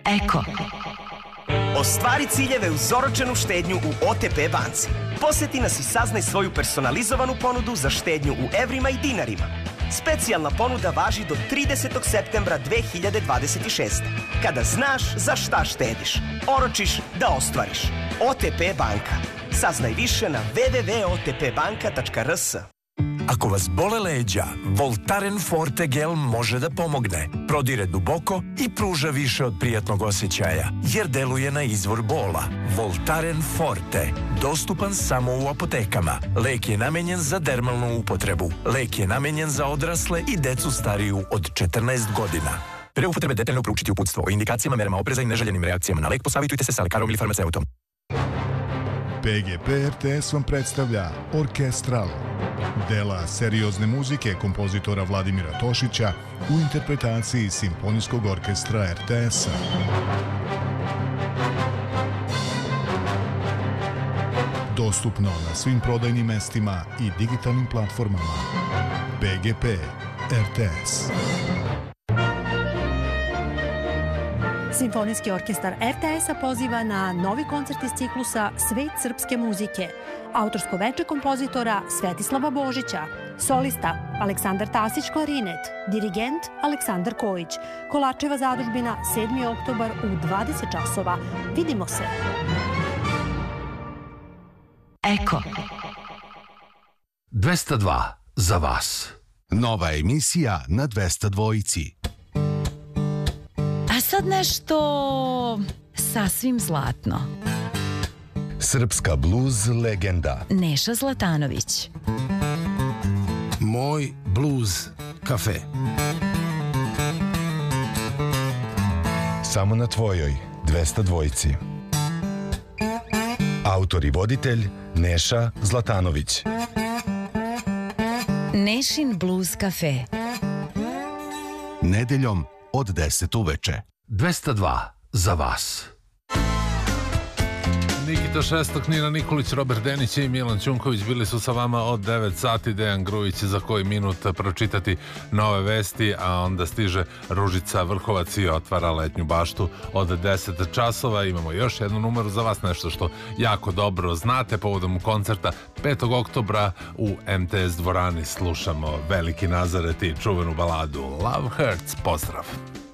Eko. Ostvari ciljeve uz oročenu štednju u OTP banci. Poseti nas i saznaj svoju personalizovanu ponudu za štednju u evrima i dinarima. Specijalna ponuda važi do 30. septembra 2026. Kada znaš za šta štediš, oročiš da ostvariš. OTP banka. Saznaj više na www.otpbanka.rs. Ako vas bole leđa, Voltaren Forte gel može da pomogne. Prodire duboko i pruža više od prijatnog osjećaja, jer deluje na izvor bola. Voltaren Forte. Dostupan samo u apotekama. Lek je namenjen za dermalnu upotrebu. Lek je namenjen za odrasle i decu stariju od 14 godina. Pre upotrebe detaljno proučiti uputstvo o indikacijama, merama opreza i neželjenim reakcijama na lek. Posavitujte se sa lekarom ili farmaceutom. PGP RTS vam predstavlja Orkestral, dela seriozne muzike kompozitora Vladimira Tošića u interpretaciji Simfonijskog orkestra RTS-a. Dostupno na svim prodajnim mestima i digitalnim platformama. PGP RTS. Simfonijski orkestar RTS-a poziva na novi koncert iz ciklusa Svet srpske muzike. Autorsko veče kompozitora Svetislava Božića. Solista Aleksandar Tasić klarinet. Dirigent Aleksandar Kojić. Kolačeva zadužbina 7. oktobar u 20 časova. Vidimo se. Eko. 202 za vas. Nova emisija na 202. A sad nešto sasvim zlatno. Srpska bluz legenda Neša Zlatanović. Moj bluz kafe. samo na tvojoj 202. Autor i voditelj Neša Zlatanović. Nešin Blues Cafe. Nedeljom od 10 uveče. 202 za vas. Nikita Šestok, Nina Nikolić, Robert Denić i Milan Ćunković bili su sa vama od 9 sati. Dejan Grujić za koji minut pročitati nove vesti, a onda stiže Ružica Vrhovac i otvara letnju baštu od 10 časova. Imamo još jednu numeru za vas, nešto što jako dobro znate. Povodom koncerta 5. oktobra u MTS dvorani slušamo Veliki Nazaret i čuvenu baladu Love Hurts. Pozdrav!